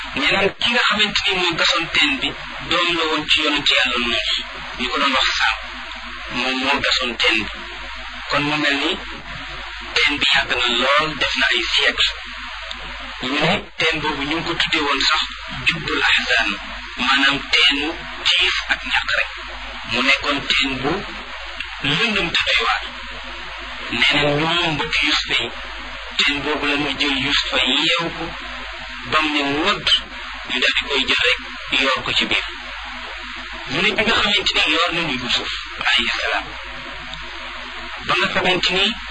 nee naan ki nga xamante ni moo gasoon teen bi doom la woon ci yonent yàlla Nuux ñu ko doon wax Saam moom moo gasoon teen bi kon mu mel ni teen bi yàgg na lool def na ay siècle ñu ne teen boobu ñu ngi ko tuddee woon sax jubbul ahzan maanaam teenu tiif ak ñàkk rek mu nekkoon teen bu lëndëm te doy waar nee na ñoom mbokk Yusufa yi teen boobu la ñu jël Yusufa yeew ko bam ne wëdd ñu daal di koy jël rek yoor ko ci biir ñu ne bi nga xamante ni yoor nañu Yusuf alayhi salaam ba nga xamante ni